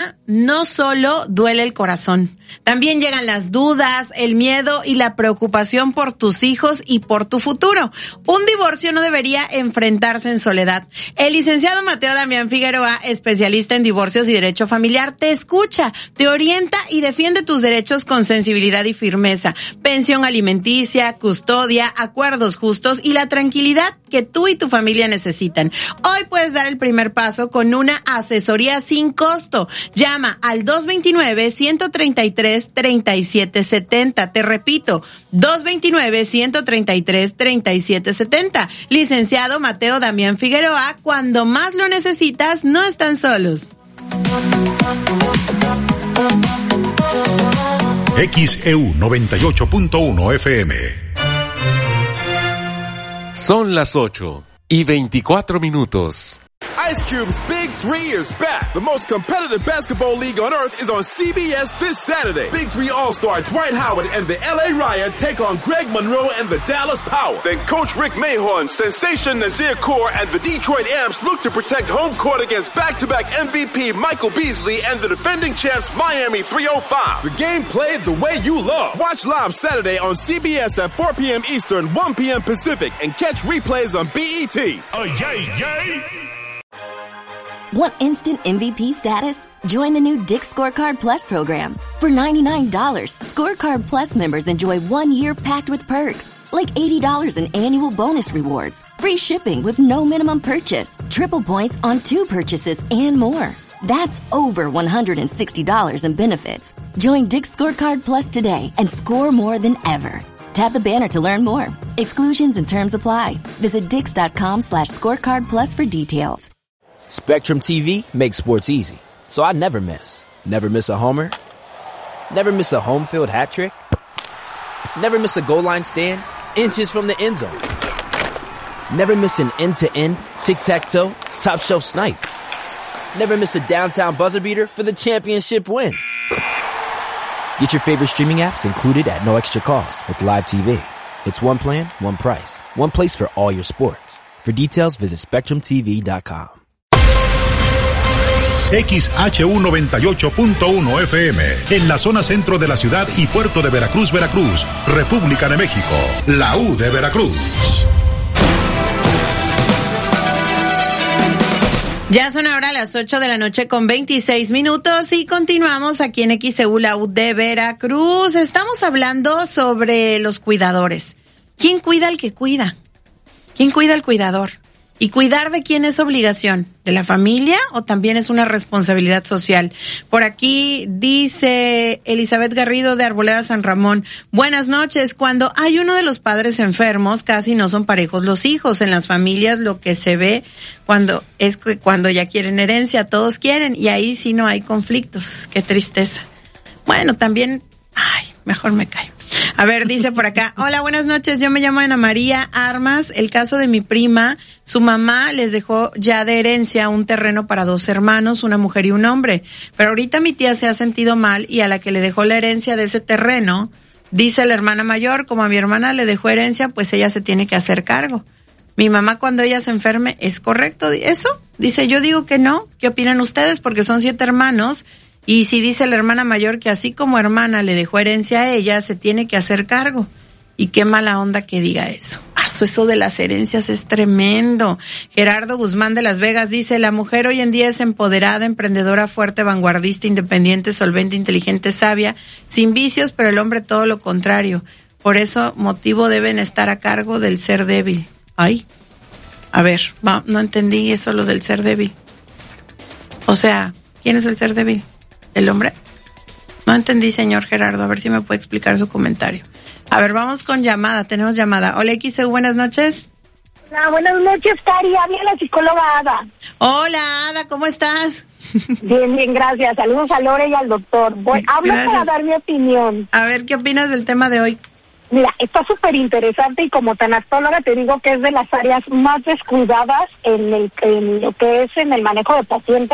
no solo duele el corazón, también llegan las dudas, el miedo y la preocupación por tus hijos y por tu futuro. Un divorcio no debería enfrentarse en soledad. El licenciado Mateo Damián Figueroa, especialista en divorcios y derecho familiar, te escucha, te orienta y defiende tus derechos con sensibilidad y firmeza. Pensión alimenticia, custodia, acuerdos justos y la tranquilidad que tú y tu familia necesitan. Hoy puedes dar el primer paso con una asesoría sin costo. Llama al 229-133-3770. Te repito, 229-133-3770. Licenciado Mateo Damián Figueroa, cuando más lo necesitas, no están solos. XEU 98.1 FM. Son las 8:24. Ice Cube's Big 3 is back. The most competitive basketball league on earth is on CBS this Saturday. Big 3 All-Star Dwight Howard and the LA Riot take on Greg Monroe and the Dallas Power. Then Coach Rick Mahorn, Sensation Nazir Kaur, and the Detroit Amps look to protect home court against back-to-back MVP Michael Beasley and the defending champs Miami 305. The game played the way you love. Watch live Saturday on CBS at 4 p.m. Eastern, 1 p.m. Pacific, and catch replays on BET. Oh, yay, yay! Want instant MVP status? Join the new Dick's Scorecard Plus program. For $99, Scorecard Plus members enjoy 1 year packed with perks, like $80 in annual bonus rewards, free shipping with no minimum purchase, triple points on 2 purchases, and more. That's over $160 in benefits. Join Dick's Scorecard Plus today and score more than ever. Tap the banner to learn more. Exclusions and terms apply. Visit Dix.com/scorecard plus for details. Spectrum TV makes sports easy, so I never miss. Never miss a homer. Never miss a home field hat trick. Never miss a goal line stand, inches from the end zone. Never miss an end-to-end, tic-tac-toe, top shelf snipe. Never miss a downtown buzzer beater for the championship win. Get your favorite streaming apps included at no extra cost with Live TV. It's one plan, one price, one place for all your sports. For details, visit SpectrumTV.com. XHU 98.1 FM, en la zona centro de la ciudad y puerto de Veracruz, Veracruz, República de México, la U de Veracruz. Ya son ahora las 8:26 y continuamos aquí en XEU, la U de Veracruz. Estamos hablando sobre los cuidadores. ¿Quién cuida al que cuida? ¿Quién cuida al cuidador? ¿Y cuidar de quién es obligación? ¿De la familia o también es una responsabilidad social? Por aquí dice Elizabeth Garrido de Arboleda San Ramón. Buenas noches. Cuando hay uno de los padres enfermos, casi no son parejos los hijos. En las familias lo que se ve cuando ya quieren herencia, todos quieren, y ahí sí no hay conflictos. Qué tristeza. Bueno, también, mejor me callo. A ver, dice por acá, hola, buenas noches, yo me llamo Ana María Armas. El caso de mi prima, su mamá les dejó ya de herencia un terreno para 2 hermanos, una mujer y un hombre, pero ahorita mi tía se ha sentido mal y a la que le dejó la herencia de ese terreno, dice la hermana mayor, como a mi hermana le dejó herencia, pues ella se tiene que hacer cargo. Mi mamá cuando ella se enferme, ¿es correcto eso? Dice, yo digo que no. ¿Qué opinan ustedes? Porque son 7 hermanos. Y si dice la hermana mayor que así como hermana le dejó herencia a ella, se tiene que hacer cargo. Y qué mala onda que diga eso. Eso de las herencias es tremendo. Gerardo Guzmán de Las Vegas dice, la mujer hoy en día es empoderada, emprendedora, fuerte, vanguardista, independiente, solvente, inteligente, sabia, sin vicios, pero el hombre todo lo contrario. Por eso motivo deben estar a cargo del ser débil. A ver, no entendí eso, lo del ser débil. O sea, ¿quién es el ser débil? ¿El hombre? No entendí, señor Gerardo. A ver si me puede explicar su comentario. A ver, vamos con llamada. Tenemos llamada. Hola, XEU, buenas noches. Hola, buenas noches, Cari. Habla la psicóloga Ada. Hola, Ada, ¿cómo estás? Bien, bien, gracias. Saludos a Lore y al doctor. Hablo para dar mi opinión. A ver, ¿qué opinas del tema de hoy? Mira, está súper interesante y como tanatóloga te digo que es de las áreas más descuidadas en lo que es en el manejo de pacientes.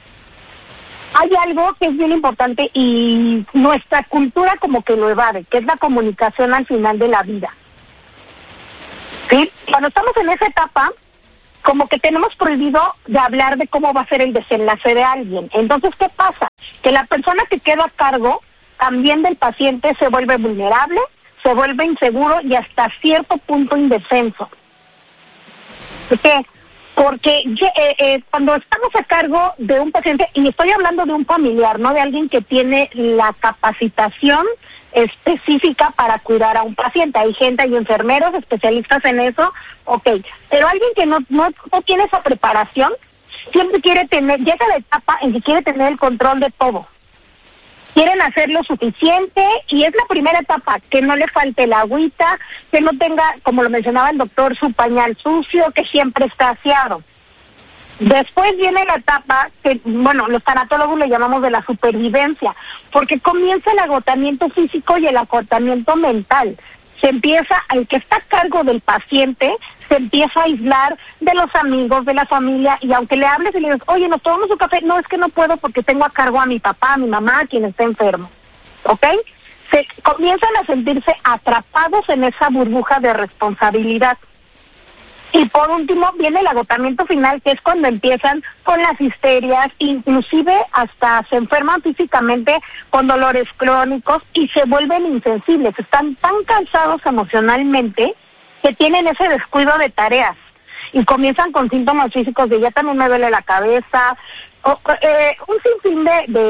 Hay algo que es bien importante y nuestra cultura como que lo evade, que es la comunicación al final de la vida. ¿Sí? Cuando estamos en esa etapa, como que tenemos prohibido de hablar de cómo va a ser el desenlace de alguien. Entonces, ¿qué pasa? Que la persona que queda a cargo también del paciente se vuelve vulnerable, se vuelve inseguro y hasta cierto punto indefenso. ¿Por qué? Porque cuando estamos a cargo de un paciente, y estoy hablando de un familiar, no de alguien que tiene la capacitación específica para cuidar a un paciente. Hay gente, hay enfermeros especialistas en eso, okay, pero alguien que no tiene esa preparación, siempre llega a la etapa en que quiere tener el control de todo. Quieren hacer lo suficiente y es la primera etapa, que no le falte la agüita, que no tenga, como lo mencionaba el doctor, su pañal sucio, que siempre está aseado. Después viene la etapa que, los tanatólogos le llamamos de la supervivencia, porque comienza el agotamiento físico y el agotamiento mental. El que está a cargo del paciente se empieza a aislar de los amigos, de la familia, y aunque le hables y le dices, oye, ¿nos tomamos un café? No, es que no puedo porque tengo a cargo a mi papá, a mi mamá, a quien está enfermo, ¿ok? Se comienzan a sentirse atrapados en esa burbuja de responsabilidad. Y por último viene el agotamiento final, que es cuando empiezan con las histerias, inclusive hasta se enferman físicamente con dolores crónicos y se vuelven insensibles. Están tan cansados emocionalmente que tienen ese descuido de tareas y comienzan con síntomas físicos de ya también me duele la cabeza, un sinfín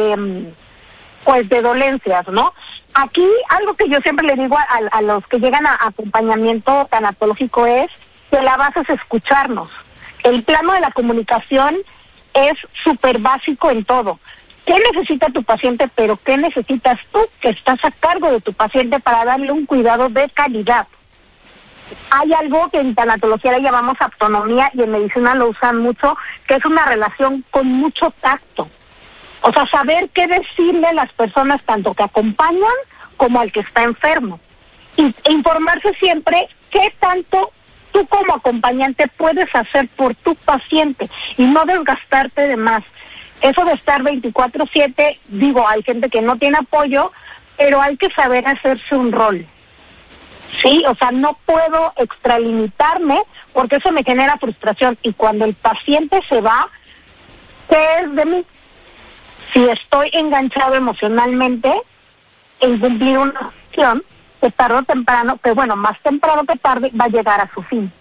de dolencias, ¿no? Aquí algo que yo siempre le digo a los que llegan a acompañamiento tanatológico es que la base es escucharnos. El plano de la comunicación es súper básico en todo. ¿Qué necesita tu paciente, pero qué necesitas tú que estás a cargo de tu paciente para darle un cuidado de calidad? Hay algo que en tanatología le llamamos autonomía y en medicina lo usan mucho, que es una relación con mucho tacto. O sea, saber qué decirle a las personas tanto que acompañan como al que está enfermo. Y informarse siempre qué tanto tú como acompañante puedes hacer por tu paciente y no desgastarte de más. Eso de estar 24/7, hay gente que no tiene apoyo, pero hay que saber hacerse un rol. Sí, o sea, no puedo extralimitarme porque eso me genera frustración. Y cuando el paciente se va, ¿qué es de mí? Si estoy enganchado emocionalmente en cumplir una acción, que tarde o temprano, más temprano que tarde, va a llegar a su fin.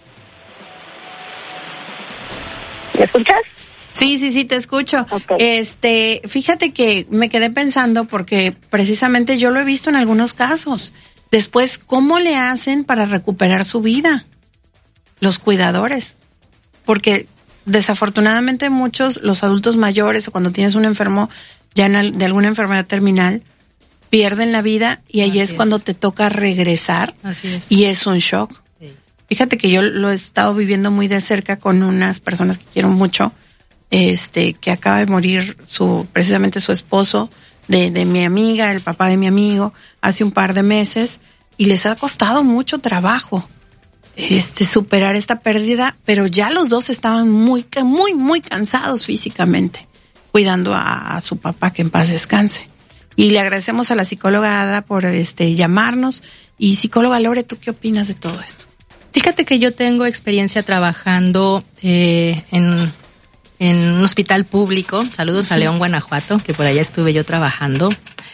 ¿Me escuchas? Sí, te escucho. Okay. Fíjate que me quedé pensando porque precisamente yo lo he visto en algunos casos. Después, ¿cómo le hacen para recuperar su vida? Los cuidadores. Porque desafortunadamente los adultos mayores o cuando tienes un enfermo ya de alguna enfermedad terminal, pierden la vida y ahí es cuando te toca regresar. Así es. Y es un shock. Sí. Fíjate que yo lo he estado viviendo muy de cerca con unas personas que quiero mucho, que acaba de morir precisamente su esposo de mi amiga, el papá de mi amigo, hace un par de meses, y les ha costado mucho trabajo superar esta pérdida, pero ya los dos estaban muy, muy, muy cansados físicamente, cuidando a su papá, que en paz descanse. Y le agradecemos a la psicóloga Ada por llamarnos. Y psicóloga Lore, ¿tú qué opinas de todo esto? Fíjate que yo tengo experiencia trabajando en un hospital público. Saludos a León, Guanajuato, que por allá estuve yo trabajando.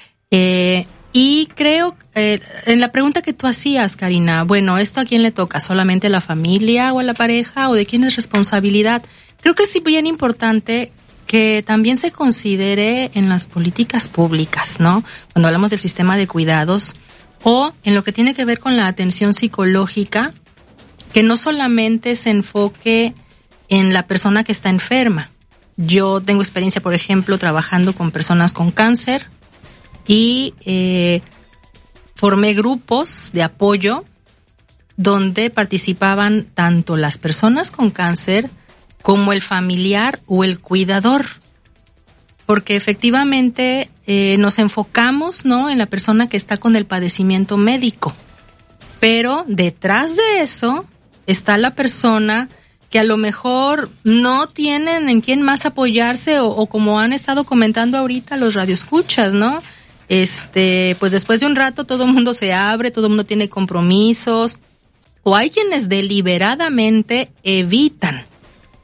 Y creo, en la pregunta que tú hacías, Karina, ¿esto a quién le toca? ¿Solamente a la familia o a la pareja? ¿O de quién es responsabilidad? Creo que sí, bien importante que también se considere en las políticas públicas, ¿no? Cuando hablamos del sistema de cuidados o en lo que tiene que ver con la atención psicológica, que no solamente se enfoque en la persona que está enferma. Yo tengo experiencia, por ejemplo, trabajando con personas con cáncer y formé grupos de apoyo donde participaban tanto las personas con cáncer como el familiar o el cuidador, porque efectivamente nos enfocamos, ¿no?, en la persona que está con el padecimiento médico, pero detrás de eso está la persona que a lo mejor no tienen en quién más apoyarse o como han estado comentando ahorita los radioescuchas, ¿no? Pues después de un rato todo el mundo se abre, todo el mundo tiene compromisos, o hay quienes deliberadamente evitan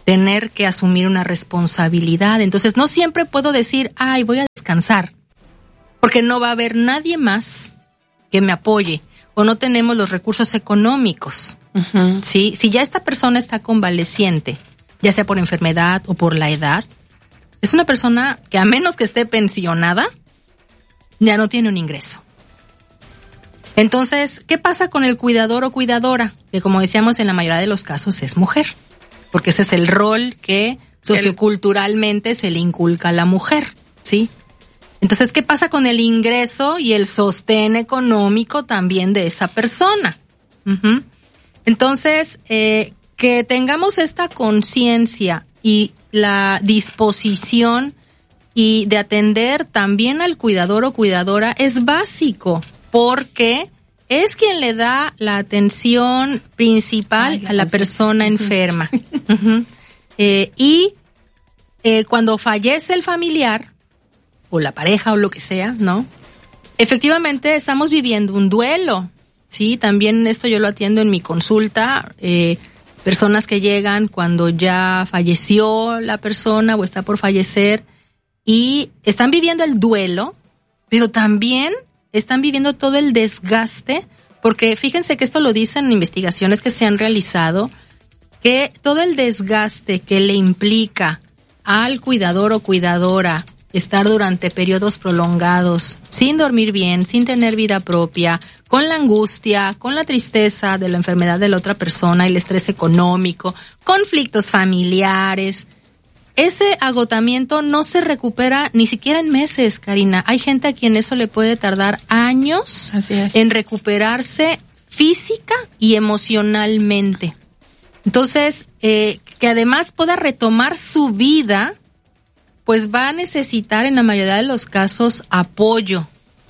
tener que asumir una responsabilidad. Entonces no siempre puedo decir, ay, voy a descansar, porque no va a haber nadie más que me apoye o no tenemos los recursos económicos. Uh-huh. ¿Sí? Si ya esta persona está convaleciente, ya sea por enfermedad o por la edad, es una persona que a menos que esté pensionada, ya no tiene un ingreso. Entonces, ¿qué pasa con el cuidador o cuidadora? Que como decíamos, en la mayoría de los casos es mujer, porque ese es el rol que socioculturalmente se le inculca a la mujer, ¿sí? Entonces, ¿qué pasa con el ingreso y el sostén económico también de esa persona? Uh-huh. Entonces, que tengamos esta conciencia y la disposición y de atender también al cuidador o cuidadora es básico, porque es quien le da la atención principal a la persona enferma. Uh-huh. Y cuando fallece el familiar, o la pareja o lo que sea, ¿no? Efectivamente estamos viviendo un duelo, ¿sí? También esto yo lo atiendo en mi consulta, personas que llegan cuando ya falleció la persona o está por fallecer y están viviendo el duelo, pero también están viviendo todo el desgaste, porque fíjense que esto lo dicen investigaciones que se han realizado, que todo el desgaste que le implica al cuidador o cuidadora estar durante periodos prolongados, sin dormir bien, sin tener vida propia, con la angustia, con la tristeza de la enfermedad de la otra persona, el estrés económico, conflictos familiares. Ese agotamiento no se recupera ni siquiera en meses, Karina. Hay gente a quien eso le puede tardar años en recuperarse física y emocionalmente. Entonces, que además pueda retomar su vida, pues va a necesitar en la mayoría de los casos apoyo.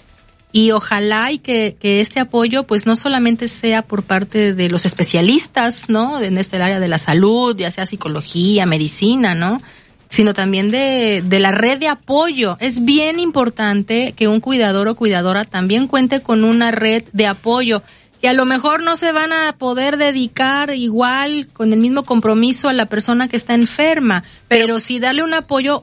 Y ojalá y que este apoyo pues no solamente sea por parte de los especialistas, ¿no? En este área de la salud, ya sea psicología, medicina, ¿no? Sino también de la red de apoyo. Es bien importante que un cuidador o cuidadora también cuente con una red de apoyo, que a lo mejor no se van a poder dedicar igual con el mismo compromiso a la persona que está enferma, pero sí darle un apoyo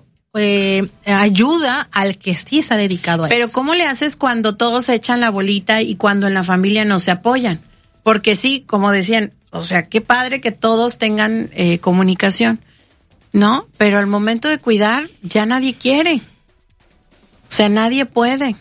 ayuda al que sí está dedicado a eso. Pero ¿cómo le haces cuando todos se echan la bolita y cuando en la familia no se apoyan? Porque sí, como decían, o sea, qué padre que todos tengan comunicación, ¿no? Pero al momento de cuidar ya nadie quiere. O sea, nadie puede.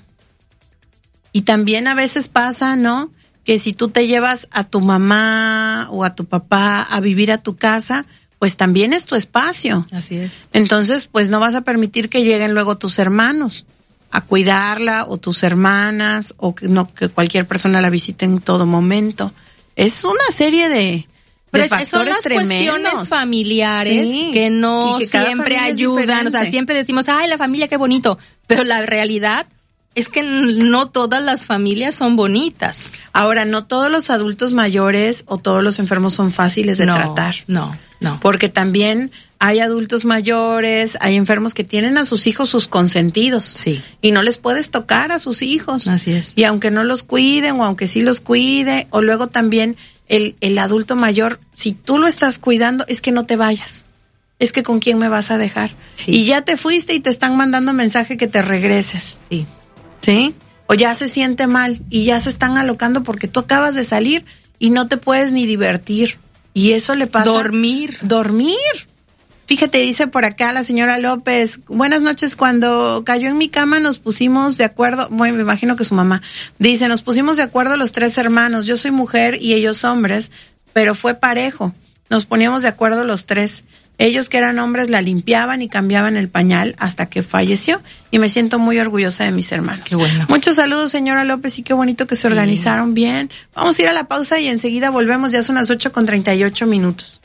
Y también a veces pasa, ¿no? Que si tú te llevas a tu mamá o a tu papá a vivir a tu casa, pues también es tu espacio. Así es. Entonces, pues no vas a permitir que lleguen luego tus hermanos a cuidarla, o tus hermanas, o que cualquier persona la visite en todo momento. Es una serie de factores son las tremendos. Cuestiones familiares, sí, que no que siempre ayudan. O sea, siempre decimos, ay, la familia, qué bonito. Pero la realidad es que no todas las familias son bonitas. Ahora, no todos los adultos mayores o todos los enfermos son fáciles de tratar. No. Porque también hay adultos mayores, hay enfermos que tienen a sus hijos sus consentidos. Sí. Y no les puedes tocar a sus hijos. Así es. Y aunque no los cuiden o aunque sí los cuide, o luego también el adulto mayor, si tú lo estás cuidando, es que no te vayas. Es que ¿con quién me vas a dejar? Sí. Y ya te fuiste y te están mandando mensaje que te regreses. Sí. ¿Sí? O ya se siente mal y ya se están alocando porque tú acabas de salir y no te puedes ni divertir. Y eso le pasa. Dormir. Fíjate, dice por acá la señora López, buenas noches, cuando cayó en mi cama nos pusimos de acuerdo, bueno, me imagino que su mamá, dice, nos pusimos de acuerdo los 3 hermanos, yo soy mujer y ellos hombres, pero fue parejo, nos poníamos de acuerdo los 3. Ellos que eran hombres la limpiaban y cambiaban el pañal hasta que falleció y me siento muy orgullosa de mis hermanos. Qué bueno. Muchos saludos, señora López, y qué bonito que se organizaron bien. Vamos a ir a la pausa y enseguida volvemos, ya son las 8:38.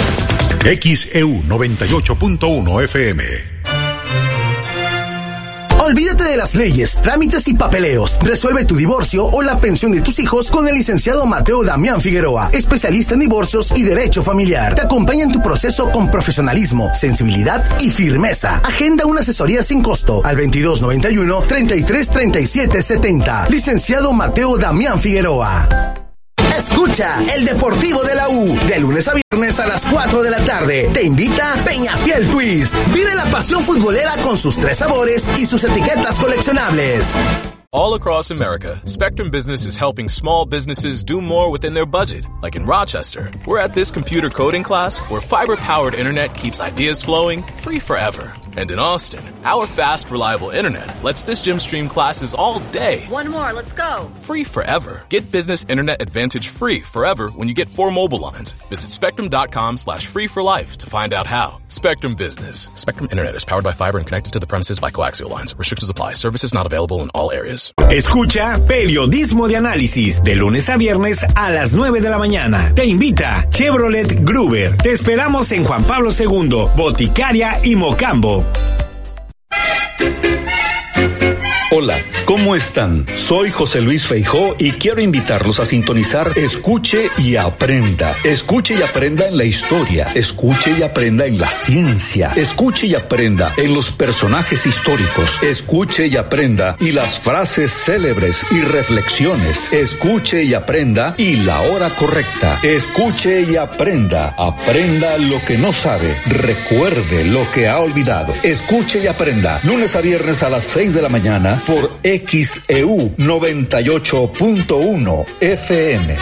XEU 98.1 FM. Olvídate de las leyes, trámites y papeleos. Resuelve tu divorcio o la pensión de tus hijos con el licenciado Mateo Damián Figueroa, especialista en divorcios y derecho familiar. Te acompaña en tu proceso con profesionalismo, sensibilidad y firmeza. Agenda una asesoría sin costo al 2291-333770. Licenciado Mateo Damián Figueroa. Escucha el Deportivo de la U, de lunes a viernes a las 4 de la tarde. Te invita Peñafiel Twist. Vive la pasión futbolera con sus 3 sabores y sus etiquetas coleccionables. All across America, Spectrum Business is helping small businesses do more within their budget. Like in Rochester, we're at this computer coding class where fiber-powered internet keeps ideas flowing free forever. And in Austin, our fast, reliable internet lets this gym stream classes all day. One more, let's go. Free forever. Get business internet advantage free forever when you get 4 mobile lines. Visit spectrum.com/free for life to find out how. Spectrum Business. Spectrum Internet is powered by fiber and connected to the premises by coaxial lines. Restrictions apply. Services not available in all areas. Escucha Periodismo de Análisis de lunes a viernes a las 9 de la mañana. Te invita Chevrolet Gruber. Te esperamos en Juan Pablo II, Boticaria y Mocambo. Hola, ¿cómo están? Soy José Luis Feijó y quiero invitarlos a sintonizar Escuche y Aprenda. Escuche y aprenda en la historia. Escuche y aprenda en la ciencia. Escuche y aprenda en los personajes históricos. Escuche y aprenda y las frases célebres y reflexiones. Escuche y aprenda y la hora correcta. Escuche y aprenda. Aprenda lo que no sabe. Recuerde lo que ha olvidado. Escuche y aprenda. Lunes a viernes a las 6 de la mañana por XEU 98.1 FM.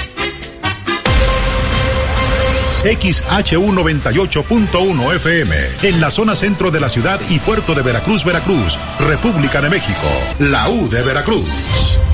XHU 98.1 FM, en la zona centro de la ciudad y puerto de Veracruz, Veracruz, República de México, la U de Veracruz.